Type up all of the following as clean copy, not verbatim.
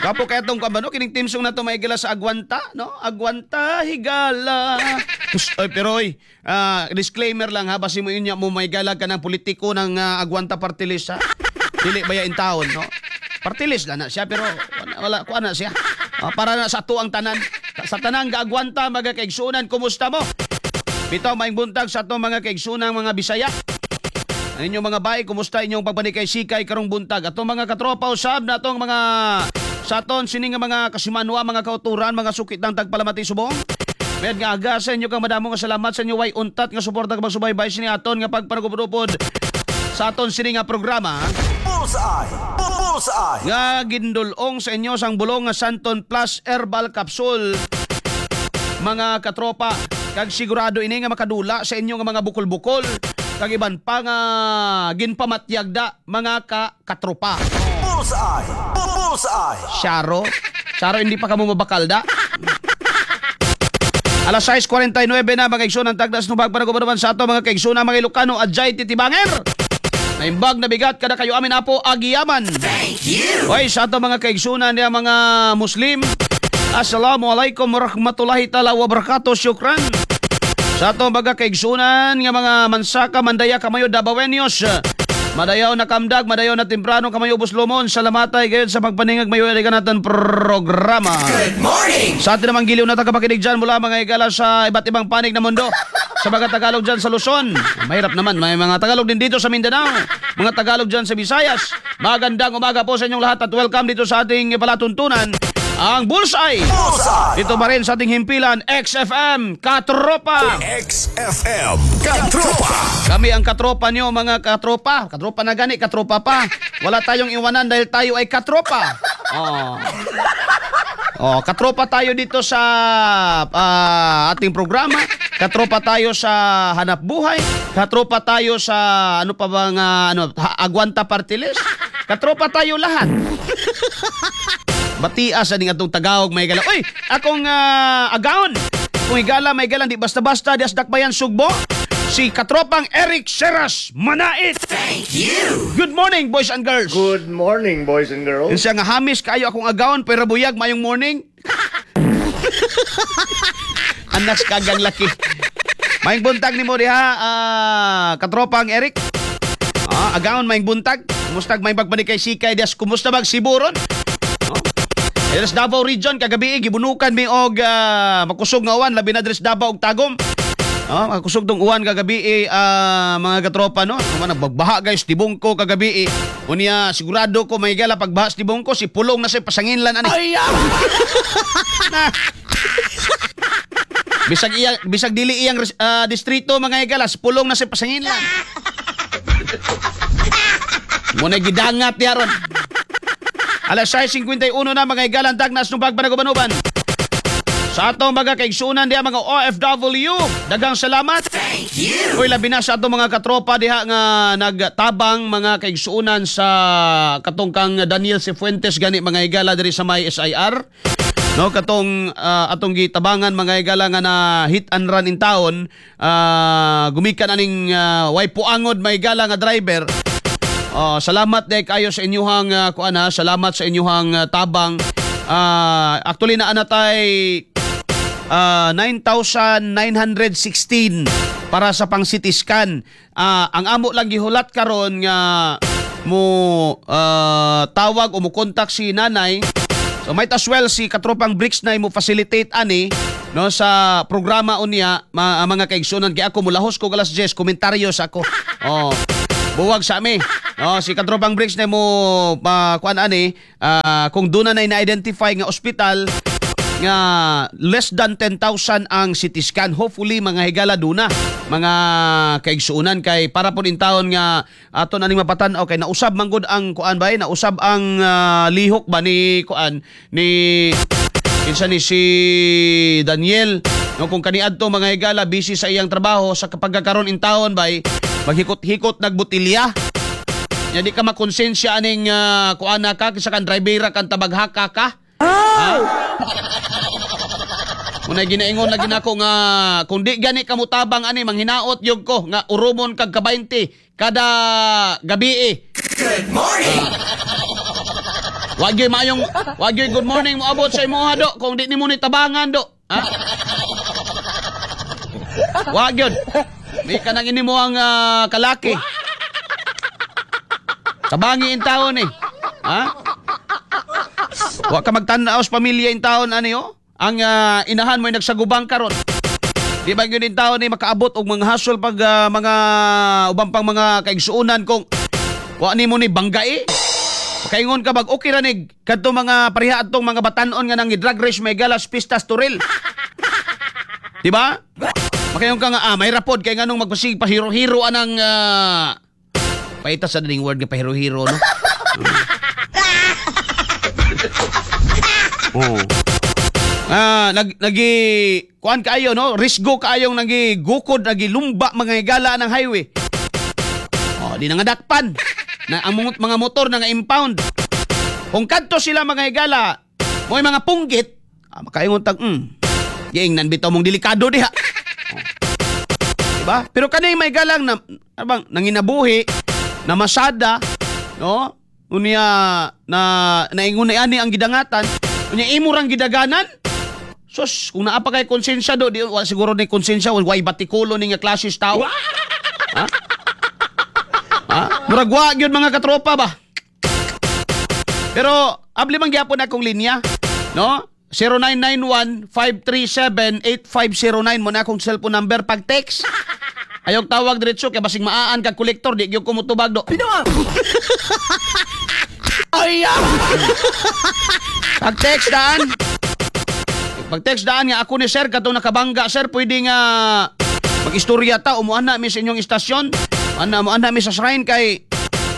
Kapo kaya itong kabano, kining team song na ito may higala sa Agwanta, no? Agwanta, higala. Oy, pero oy, disclaimer lang ha, basi mo yun mo may higala ka ng politiko ng Agwanta Party List, ha? Dili ba in taon, no? Party List na siya, pero wala kuha na siya. Para na sa tuang tanan. Sa tanang gaagwanta, mga kaigsunan, kumusta mo? Bitaw, maing buntag sa itong mga kaigsunang mga Bisaya. Ang inyong mga bayi, kumusta inyong pagpanikay-sikay karong buntag? Atong mga katropa usab na itong mga sa aton sining mga kasimanwa, mga kauturan, mga sukit ng tagpalamati subong. Med nga aga sa inyo kang madamo nga salamat sa inyo way untat nga suporta kang magsubaybay sini aton nga pagpanagupod sa aton sini nga programa. Bullseye. Nga gindulong sa inyo sang bulong nga Santon Plus Herbal Capsule. Mga katropa, kag sigurado ini nga makadula sa inyo nga mga bukol-bukol. Kag iban pa nga ginpamatyagda mga katropa. Bullseye. Sharo, hindi pa kamo mabakal da. Alas 6:49 na mga kaigsunan tagdas no bagpanagubanuman sa ato mga kaigsunan mga Ilocano adjay titibanger. Naimbag na bigat kada kayo amin apo agiyaman. Thank you. Oy sa ato mga kaigsunan niya mga Muslim. Assalamualaikum warahmatullahi taala wabarakatuh. Syukran. Sa ato mga kaigsunan nga mga mansaka mandaya kamayo Dabawenyos. Madayaw na kamdag, madayaw na temprano kamayo Buslomon. Salamatay gayon sa pagpaningag mayo ay natin programa. Good morning! Sa atin namang giliw na tagapakinig dyan mula mga igala sa iba't ibang panig na mundo. Sa mga Tagalog dyan sa Luzon. Mahirap naman, may mga Tagalog din dito sa Mindanao. Mga Tagalog dyan sa Visayas. Magandang umaga po sa inyong lahat at welcome dito sa ating palatuntunan. Ang Bullseye. Ito pa rin sa ating himpilan, XFM Katropa. XFM Katropa. Kami ang katropa nyo mga katropa. Katropa na gani, katropa pa. Wala tayong iwanan dahil tayo ay katropa. Katropa tayo dito sa ating programa. Katropa tayo sa hanap buhay. Katropa tayo sa ano pa bang Agwanta Party List. Katropa tayo lahat. Batias aning atong tagawag may gala. Uy, akong agaon. Kung igala may galan di basta-basta di asdakbayan sugbo. Si katropang Eric Seras Manait. Thank you. Good morning boys and girls. Good morning, boys and girls. Yung siya nga hamis kayo akong agaon pero buyag mayong morning. Anas kagang laki. Mayong buntag ni mo diha katropang Eric. Agaon mayong buntag. Kumusta may pagpanikay sikay dias kumusta mag Siburon? Dres Davao Region kagabi gibunukan mi og makusog nga uwan labi na dres Davao og Tagum. Makusog tong uwan kagabi mga katropa no. Nagbagbaha guys tibungko kagabi unya sigurado ko may gala pagbahas tibungko si pulong na sa pasanginlan ani. Bisag dili iyang distrito mga igalas pulong na sa pasanginlan. Muna gidangat yaron. Alas 6:51 na mga igalan tagnas ng pagpanagubanuban. Sa atong mga kaigsunan diha mga OFW, daghang salamat. Thank you. Uy, labi na sa atong mga katropa diha nga nagtabang mga kaigsunan sa katong Daniel Cifuentes gani mga igala diri sa may SIR. No, katong atong gitabangan mga igala nga na hit and run in town, gumikan aning way puangod mga igala nga driver. Salamat dek kayo sa inyuhang salamat sa inyuhang tabang. Actually na anatay 9,916 para sa pang CT scan. Ang amo lang gihulat karon nga mo tawag o mo contact si nanay. So might as well si katropang Bricks na mo facilitate ani no sa programa unya mga kaigsunan kay ako mulahos ko alas 10 komentaryo sa ako. Buwag sa ami. Si katropang Bricks na mo kuan ani kung doon na na-identify nga ospital nga less than 10,000 ang CT scan. Hopefully mga higala duna mga kaigsuunan kay para po in taon nga aton aning mapatan okay nausab manggod ang kuan bay nausab ang lihok ba ni kuan ni kinsa ni si Daniel no kung kaniadto mga higala busy sa iyang trabaho sa kapagkakaron in taon bay maghikot-hikot nagbutilya. Nya di ka makonsensya aning kuana ka sa kan drivera kan tabaghaka ka. Muna ginaingon lagi nako nga kung di gani ka mutabang ani manghinaot yog ko nga urumon kag ka 20 kada gabi. Good morning. Wag yoy good morning mo abot sa imo ha do kung di nimo ni tabangan do. Ha? Wag yun. May ka nang mo ang kalaki. Tabangi in taon eh. Ha? Wa ka magtanaw sa pamilya in taon ani oh. Ang inahan mo ay nagsagubang karon. Di ba yun in taon ay makaabot og mga hasol pag mga ubang pang mga kaigsuunan kung wa nimo ni banggay. Kaingon ka bag okay ra nig kadto mga pareha atong mga batan-on nga nang drag race may galas pistas turil. Di ba? Makayon ka nga may rapod kay nganong magpasig pahiro-hiro anang paita sa daling word nga pahiro-hiro no. Oh. Nagi kuan kaayo no, risgo kaayong nagigukod, nagilumba mga gala ng highway. Oh, di na nga dakpan. Na ang mga motor na nga impound. Kung kadto sila mga higala, mo'y mga punggit, makaingon tag, giingnan bitaw mong delikado diha. Diba? Pero kanay may galang na, bang, nanginabuhi, na masada, no? Unya, naingon na ani ang gidangatan, unya imurang gidaganan, sus, kung naapa kay konsensya do, di, siguro ni konsensya, way batikulo ni nga klasis tao. Ha? Murag wag yun mga katropa ba? Pero abli man gyapon akong linya, no? 0991-537-8509 mo na akong cellphone number pag text. Ayog tawag diretso kay basing maaan kag kolektor di gyud ko motubag do. Ay! Pag text daan. Pag text daan nga ako ni sir katong nakabangga sir pwede nga mag-istorya ta umuan na mi sa inyong istasyon. Ana mi sa shrine kay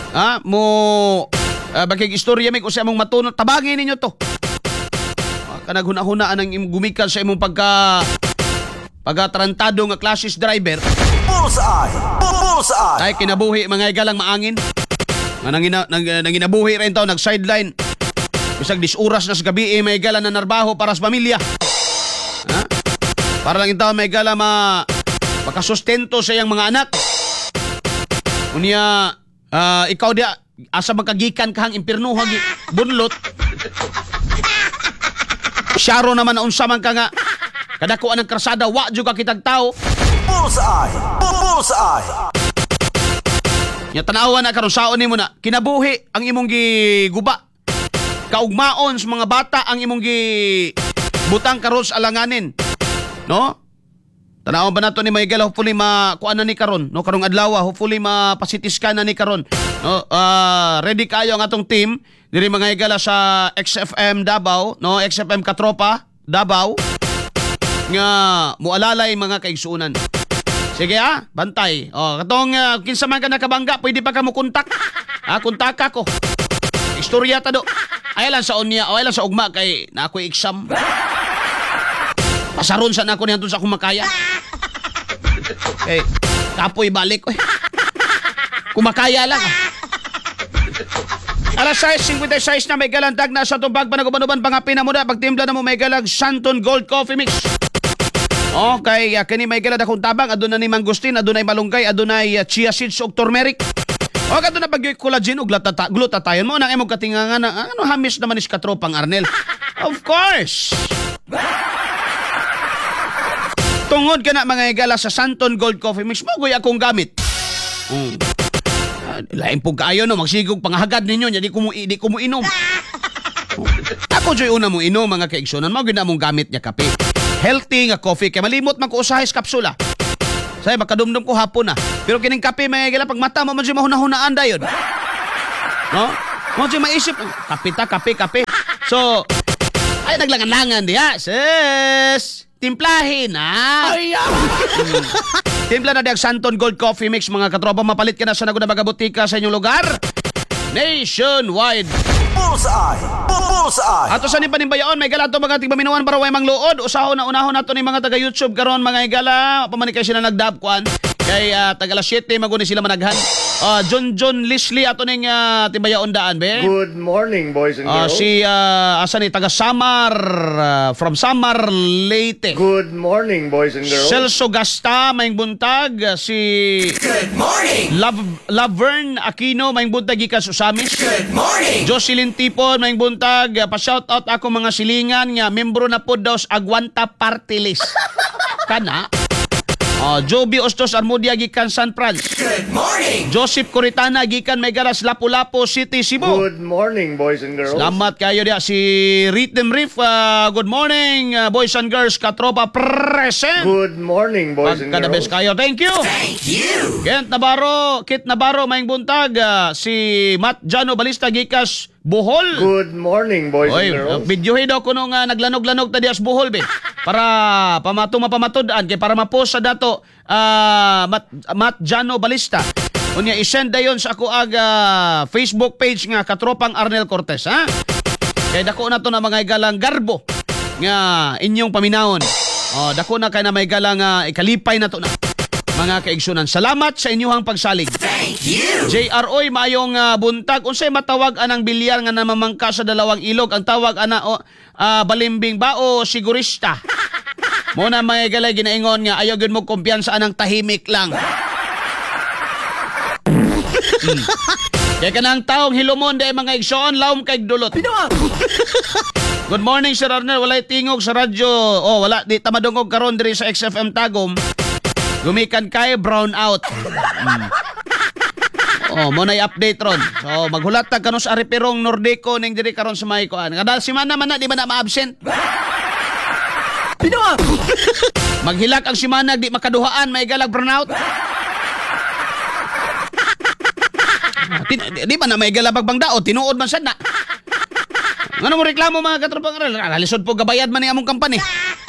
bakig istorya mi kung sa among matunod tabagin ninyo to. Kanag huna-huna anang gumikan sa imong pagkatrantado nga classes driver. Bullseye. Ay kinabuhi mga igalang maangin. Nanginabuhi rin to nag sideline. Bisag 10 oras na sa gabi may igala na narbaho para sa pamilya. Ha? Para lang itaw may igala makasustento sa iyang mga anak. Unya, ikaw dia, asa magkagikan kahang impirno hagi bunlot. Syaro naman na unsa man ka nga, kadako anang krasada, wa jud ka kitag tao. Bullseye. Nya tanawan na karon saon nimo na, kinabuhi ang imong giguba. Kaugmaon sa mga bata ang imong butang karon sa alanganin. No? Tanaw ba nato ni Miguel hopefully makuan na ni karon no karong adlaw hopefully mapasitiskan na ni karon no ready kayo ang atong team diri mga higala sa XFM Davao no XFM Katropa Davao nga mualalay mga kaigsuunan. Sige bantay. Katong kinsa man ka nakabangga pwede pa ka mo kontak. Kontak ako. Istorya ta do. Ay lang sa unya, ay lang sa ugma kay na ako exam. Pasaron sa nako niyan sa akong makaya. Kapoy balik. Kumakaya lang. Alas 6:56 na may galandag na sa tubag panaguban-uban pangapin na muna pagtimpla na mo may galag Santon Gold Coffee Mix. Okay, kani may galag akong tabang aduna ni mangustin, adunay malunggay, adunay chia seeds ug turmeric. O kadto na pagyoy collagen ug glutathione mo nang imong katingangan ano hamis naman is katropang Arnel. Of course. Tungod ka na mga igala sa Santon Gold Coffee Mix mo goy akong gamit. Lain po kaayo no magsigog panghagad ninyo nya di ko mo inom. Ako joy una mo inom mga kaigsunan mao gyud na mong gamit nya kape. Healthy nga coffee kay malimot man ko usahay sa kapsula. Say makadumdum ko hapon na. Pero kining kape mga igala pag mata mo man siya mahuna-hunaan dayon. No? Mo siya maisip kape. So ay naglangan-langan diha. Sis. Timplahin, Timpla na diag Santon Gold Coffee Mix, mga katropa. Mapalit ka na sa naguna bagabutika sa inyong lugar. Nationwide. Bullseye. Ato sa nipanimbayaon, may gala to mga tigbaminawan para way mangluod. Usahon nato ni mga taga-YouTube karon mga igala. Pamanikay sila nagdabkuan. Kay taga 7 maguni sila managhan. John Leslie ato ning tibayaon daan be. Good morning, boys and girls. Si asa ni taga Samar from Samar Leyte. Good morning, boys and girls. Celso Gasta maing buntag. Si Good morning. Laverne Aquino maing buntag gikan sa Usamis. Good morning. Jocelyn Tipon maing buntag pa-shout out ako mga silingan nga membro na pod daw sa Aguanta Party List. Kana. Joby Ostos Armudia gikan San Fran. Good morning. Joseph Coritana gikan Megaras Lapu-Lapu City, Cebu. Good morning, boys and girls. Salamat kayo dia si Rhythm Riff. Good morning boys and girls katropa present. Good morning, boys and Pagkadabes girls. kayo. Thank you. Thank you. Kit Navarro maing buntag. Si Matt Jano Balista gikas Bohol. Good morning, boys Oy, and girls. videohe daw kuno nga naglanog-lanog ta dias Bohol be. Para mapamatod-an kay para ma-post sa dato Matt Jano Balista. Unya i-send dayon sa ako Facebook page nga Katropang Arnel Cortez, ha? Kay dako na to na mga galang garbo nga inyong paminawon. Dako na kay na may galang ikalipay na to na. Mga kaigsunan, salamat sa inyong pagsalig. Thank you. JROy maayong buntag. Unsay matawag anang bilyar nga namamangka sa dalawang ilog? Ang tawag ana balimbing ba o sigurista? Muna may galay ginaingon nga ayaw gyud mo kumpiyansa anang tahimik lang. Kaya kanang taong hilumon day mga igsoon lawom kay dulot. Good morning Sir Arnel, walay tingog sa radyo. Wala di ta madungog karon diri sa XFM Tagum. Gumikan kay brown out. Muna i-update ron. So maghulat tag kanos ari pirong Nordico ning diri karon sa may kuan. Kada simana man na di man na ma-absent. Maghilak ang simana di makaduhaan may galag brownout. Di ba na may galabag bang daot tinuod man sad na. Ngano mo reklamo mga katropang aral? Alisod po gabayad man ni among company.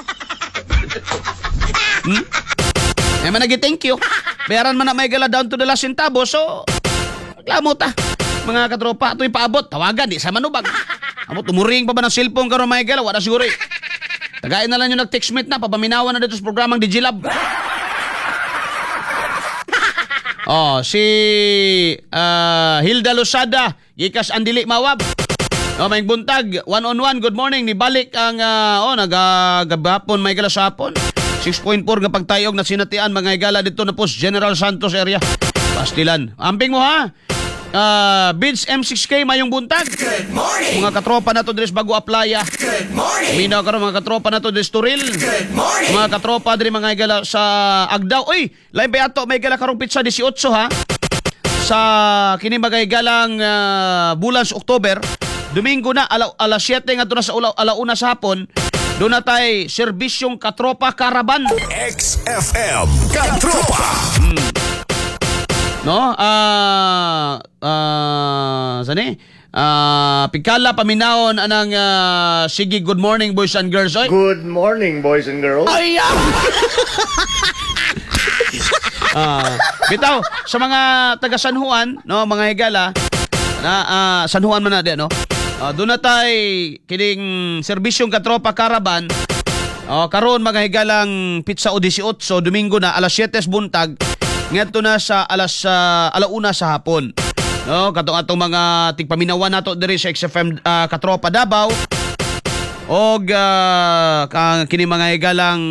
Man nagi-thank you. Bayaran man na may gala down to the last centavo. So, reklamo ta. Mga katropa, ito'y paabot. Tawagan, di sa manubag. Amo, tumuring pa ba ng cellphone karon may gala? Wala siguro eh. Tagain na lang yung nag-textmate na. Papaminawan na dito sa programang Digilab. Si Hilda Losada, Gikas Andili Mawab. May buntag, one-on-one, good morning. Nibalik ang, nagagabapon, may gala sa hapon. 6.4 nga pagtayog na sinatian mga igala dito na po General Santos area. Pastilan. Amping mo ha. Bids M6K mayong buntag. Good morning. Mga katropa na to dres bago aplaya. Good morning. Minaw karon mga katropa na to dres Turil. Good morning. Mga katropa diri mga igala sa Agdao. Oy, lain ba ato may igala karong pizza 18 ha. Sa kini mga igalang bulan sa Oktober, Domingo na alas 7 ngadto na sa alauna sa hapon. Doon na tayo, serbisyong Katropa Caravan. XFM Katropa. No? Sani? Pikala paminaon anang sige good morning boys and girls. Oy. Good morning, boys and girls. Ay! Bitaw, sa mga taga San Juan, no, mga higala, na San Juan man na di, no? Doon na tayo kining serbisyong Katropa Caravan. Karon mga higalang pizza o 18, Domingo na alas 7 buntag. Ngadto na sa alauna sa hapon. No, katong atong mga tigpaminawan nato diri sa XFM Katropa Davao. Og kini mga higalang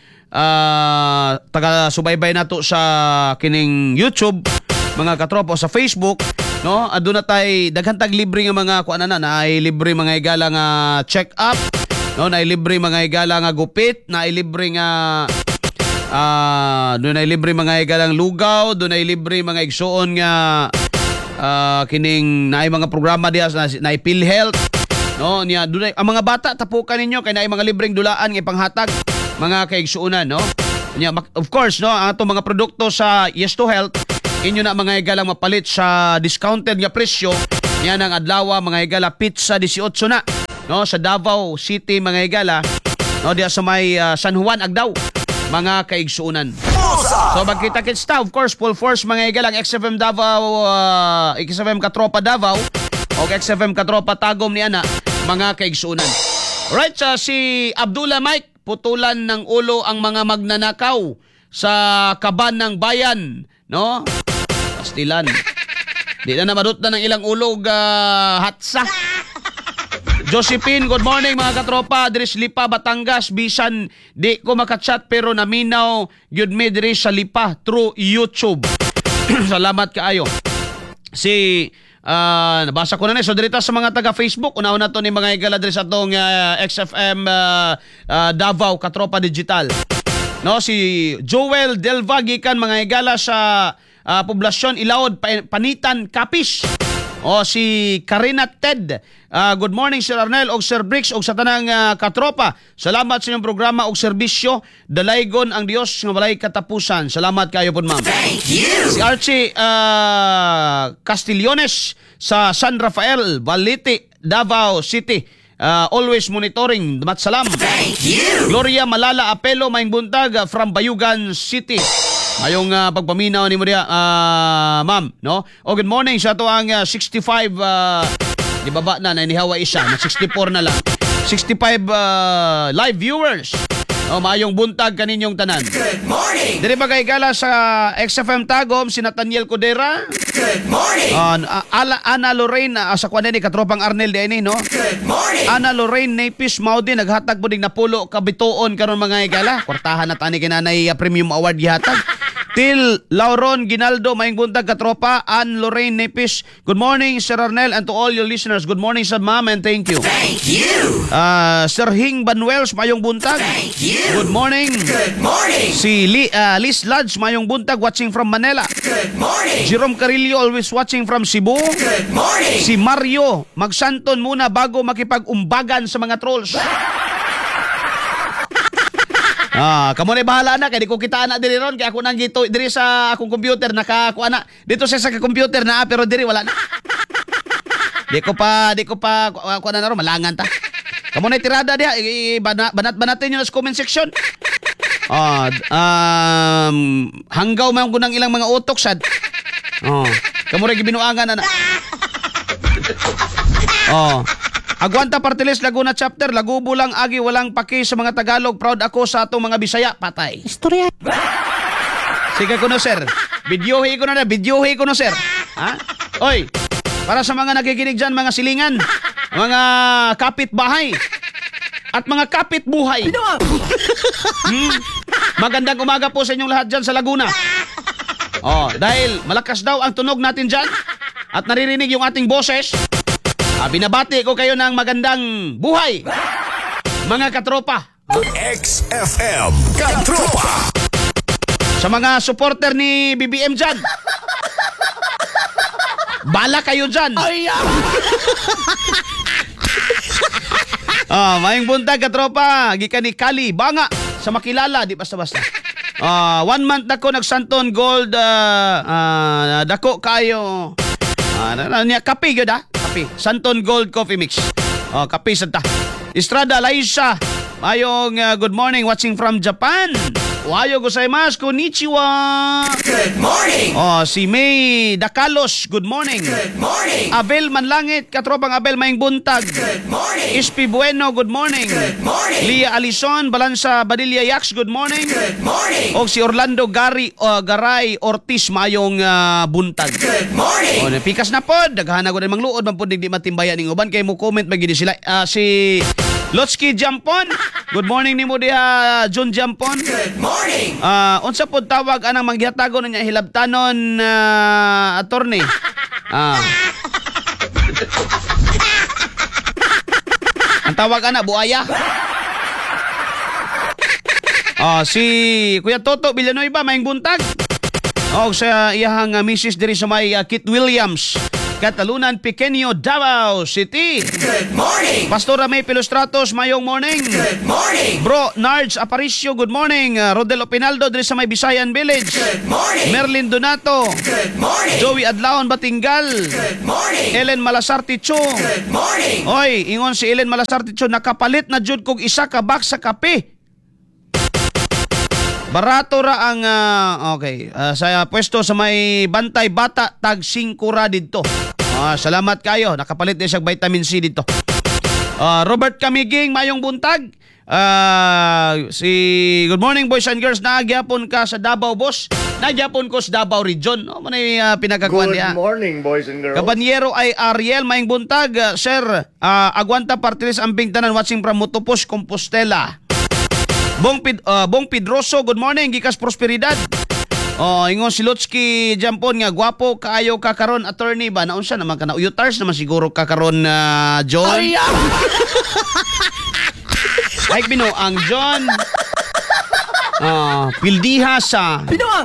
taga subaybay nato sa kining YouTube, mga katropa sa Facebook. No, adto na tay daghan tag libre nga mga kuan na ay libre mga igala nga check up, no, na libre mga igala nga gupit, na libre nga doon ay libre mga igalang lugaw, doon ay libre mga igsuon nga kining naay mga programa diha na PhilHealth, no, niya doon ay ang mga bata tapukan ninyo kay naay mga libreng dulaan nga ipanghatag mga kaigsuonan, no. Niya, of course, no, ang atong mga produkto sa Yes to Health inyo na mga higala mapalit sa discounted nga presyo. Yan ang adlaw mga higala pizza 18 na, no, sa Davao City mga higala, no, diya sa may San Juan Agdao mga kaigsuunan. So magkita-kits ta, of course, full force mga higalang XFM Davao, XFM Katropa Davao o XFM Katropa Tagum ni ana mga kaigsuunan. Alright, si Abdullah Mike, putulan ng ulo ang mga magnanakaw sa kaban ng bayan, no? Pastilan. Di na namadot na ng ilang ulog hatsa. Josephine, good morning mga katropa. Diri sa Lipa, Batangas. Bisan di ko makachat pero naminaw gyud mi diri sa Lipa through YouTube. Salamat kaayo. Si nabasa ko na ni. So dirita sa mga taga Facebook, una-una to ni mga igala diri sa tong XFM Davao Katropa Digital. No, si Joel Delva gikan mga igala sa poblasyon Ilaod, Panitan, Capiz. O si Karina Ted, good morning Sir Arnel og Sir Bricks og sa tanang katropa. Salamat sa inyong programa og serbisyo. Dalaygon ang Dios nga walay katapusan. Salamat kayo po, ma'am. Thank you. Si Archie Castillones sa San Rafael, Balite, Davao City. Always monitoring. Damat salam. Thank you. Gloria Malala Apelo, Maing Buntag from Bayugan City. Ayong pagpaminaw ni mo diya, ma'am, no? O good morning sa to ang 65 di baba na nihawa isa, na 64 na lang. 65 live viewers. O maayong buntag kaninyong tanan. Good morning. Diri ba kay gala sa XFM Tagom si Nathaniel Codera? Good morning. Ana Lorraine sa kuan ni katropang Arnel di no? Good morning. Ana Lorraine Napis Maudi naghatag po dig napulo ka bituon karon mga igala. Kwartahan na tani kinanay premium award gihatag. Till Lauron Ginaldo, Maing Buntag katropa. Ann Lorraine Nepis, good morning Sir Arnel and to all your listeners. Good morning sa ma'am and thank you. Thank you. Sir Hing Banuels, Mayong Buntag. Thank you. Good morning. Good morning. Si Liz Lodge, Mayong Buntag, watching from Manila. Good morning. Jerome Carillo, always watching from Cebu. Good morning. Si Mario, magsanton muna bago makipag-umbagan sa mga trolls. Kamo na bahala na kay di ko kita na diri ron kay ako nang gito diri sa akong computer nakakuha na dito sa computer na pero diri wala na. Di ko pa kuha na ron malangan ta. Kamo na tirada diha banat-banatin niyo sa comment section. Hanggaw man ko ng ilang mga utok sad. Kamo ra gibinuangan na. Agwanta Partiles Laguna Chapter, Lagubo lang agi walang paki sa mga Tagalog. Proud ako sa atong mga Bisaya. Patay. Istorya. Sige ko no, sir. Videohi ko no, sir. Ha? Oy, para sa mga nakikinig dyan, mga silingan, mga kapitbahay, at mga kapitbuhay. Magandang umaga po sa inyong lahat dyan sa Laguna. Dahil malakas daw ang tunog natin dyan at naririnig yung ating boses. Binabati ko kayo ng magandang buhay, mga katropa. XFM Katropa. Sa mga supporter ni BBM dyan, bala kayo dyan. Maying buntag katropa, gikan ni Kali Banga sa Makilala, di basta-basta. 1 month ako nagsanton gold, dako kayo. Kape yun kape. Santon Gold Coffee Mix. Kape sa ta. Estrada Laisa, mayong good morning watching from Japan. Ohayo gozaimasu, konnichiwa. Good morning. Si May Dakalos, good morning. Good morning. Abel Manlangit, katropang Abel Maing Buntag. Good morning. Ispi Bueno, good morning. Good morning. Lia Alison, Balansa Badilla Yax, good morning. Good morning. O si Orlando Garay Ortiz, mayong buntag. Good morning. Pikas na pod, daghan ako rin mangluod, man po di matimbayan ng uban, kay mo comment magiging sila. Si Lotsky Jampon, good morning ni mo diha, John Jampon. Good morning. Unsa pod tawag anang manggihatago na niya hilabtanon attorney. Ang tawag ana buaya. Si Kuya Toto Villanueva, Maing Buntag. Sa iyahang Mrs. diri sa may Kit Williams, Catalunan, Pequeño, Davao City. Good morning. Pastora May Pilostratos, mayong morning. Good morning. Bro Nards Aparicio, good morning. Rodel Opinaldo diri sa may Bisayan Village. Good morning. Merlin Donato. Good morning. Joey Adlaon Batingal. Good morning. Ellen Malasarte Cho. Good morning. Oy, ingon si Ellen Malasarte Cho, nakapalit na jud kog isa ka box sa kape. Barato ra ang sa pwesto sa may Bantay Bata, tag 5 ra didto. Salamat kayo, nakapalit din siya vitamin C dito. Robert Camiging, mayong buntag. Good morning boys and girls. Nagyapon ka sa Davao, boss. Nagyapon ko sa Davao region. No, manay pinagakuan Good niya. morning, boys and girls. Kabanyero ay Ariel Maing Buntag. Sir, Aguanta Partilis Ambing Tanan watching from Motopos, Compostela. Bong Pedroso, good morning. Gikas Prosperidad. Ingon si Lutsky Jampon nga gwapo kaayo ka karon attorney ba naunsa naman kana uyutars naman siguro ka karon John. Ay binuang John. Pildiha sa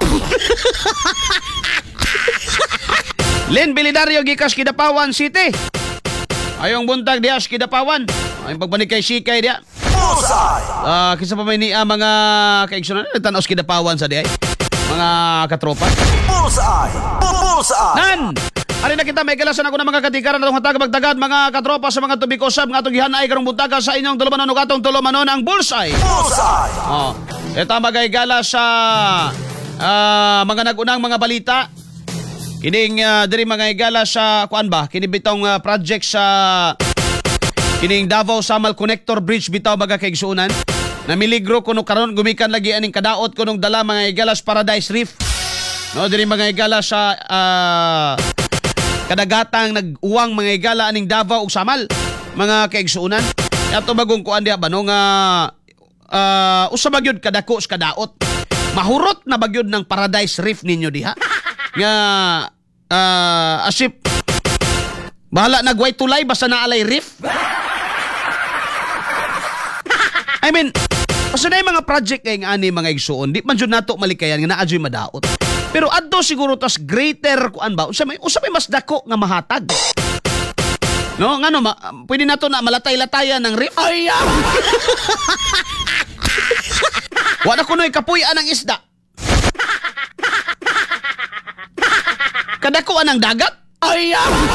Len Belidario gikas Kidapawan City. Ayong buntag diha sa Kidapawan. Ay pagbalik kay Sikay diha. Kinsa pa may niya mga kaigsunan tan-aw sa Kidapawan sa diha. Mga katropa. Nan! Ari na kita may galasan ako ng mga katikaran na itong hatag magtagad mga katropa sa mga tubikosab nga itong gihanay karong buntaga sa inyong tulumanon o katong tulumanon ang Bullseye. Ito magay gala sa mga nagunang mga balita. Kining diri mga igala sa kuan ba? Kini bitong project sa kining Davao Samal Connector Bridge bitaw baga kay igsuunan. Namiligro kuno karon gumikan lagi aning kadaot kunong dala mga igalas Paradise Reef. No diri mga igala sa kadagatang nag-uwang mga igala aning Davao ug Samal mga kaigsuunan. Ato bagong kuan diha ba no nga usa bagyod kadako sa kadaot. Mahurot na bagyod ng Paradise Reef ninyo diha. Nga asip bahala nagway tulay basta naalay reef. I mean, kasi na yung mga project kayong ani mga igsuon, di man dyan nato malikayan nga naadyo'y madaot. Pero adto siguro tas greater kuan ba? Usa may mas dako nga mahatag. No, ngano pwede nato na malatay-latayan ng reef. Ay! Wala kunoy kapuy-an ng isda. Kadakuan ng dagat. Ay!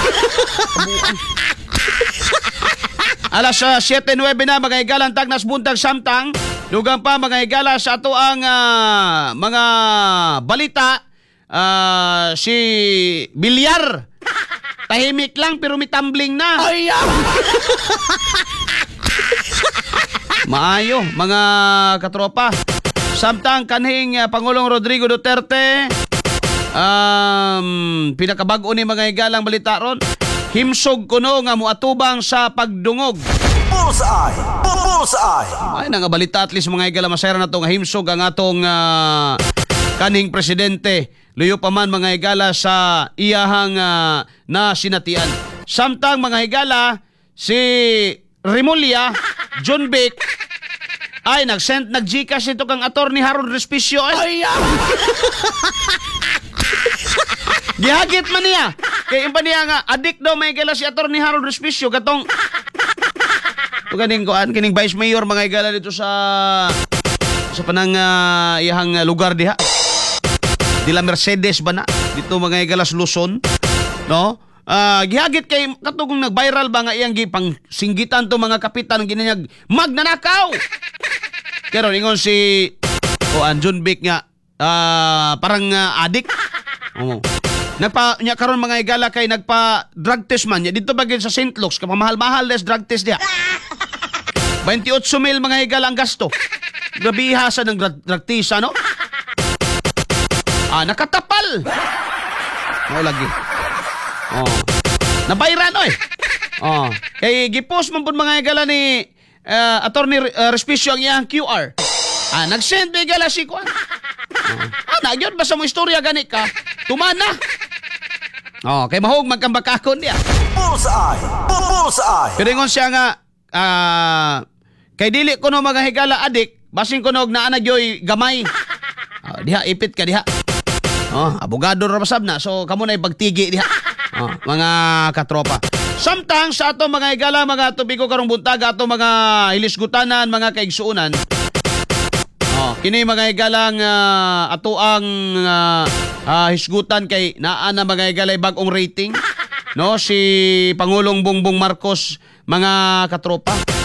Alas 7:09 na mga igalang tagnas buntag samtang dugang pa mga igala sa ato ang mga balita si Bilyar tahimik lang pero may tumbling na. Ay! Maayo mga katropa. Samtang kanhing Pangulong Rodrigo Duterte pinakabag-o ni mga igalang balita ron. Himsog kuno nga muatubang sa pagdungog. Bullseye. Ay nga balita at least mga igala masayra na to nga himsog ang atong kaning presidente. Luyo pa man mga igala sa iyahang na sinatian. Samtang mga igala si Rimulya, John Beck ay nag-Gcash ito kang attorney Harold Respicio. Ay! Gihagit man niya. Kaya iba niya nga, adik daw may igala si attorney Harold Respicio katong kining Vice Mayor mga igala dito sa panang iyahang lugar diha. Dila Mercedes ba na? Dito mga igala sa Luzon. No? Gihagit kay katong nag-viral ba nga iyang gipang singgitan to mga kapitan ginanyag magnanakaw. Pero ingon si John Beck nga parang adik. Nya karon mga igala kay nagpa drug test man nya dito bagay sa St. Luke's kapamahal-mahal des drug test diha. 28,000 mga igala ang gasto. Grabe hasa ng drug test ano? Nakatapal. Lagi. Nabayran oy. Kay gipost man pud mga igala ni attorney Respicio ang iyang QR. Nag-send mga igala si kuan. Nagyod ba sa mo istorya gani ka? Tumana. Kay mahog magkambakakon diya. Bullseye. Pero ingon siya nga kay dili ko no mga higala adik, basing ko nog naa nagyoy gamay. Diha ipit ka diha. Abogado ra basab na. So kamo na pagtigi diha. Mga katropa. Samtang sa ato mga higala mga tubigo karong buntag ato mga hilisgutanan mga kaigsuunan. Kini mga igalang ato ang hisgutan kay naa na mga igalay bagong rating no si Pangulong Bongbong Marcos mga katropa.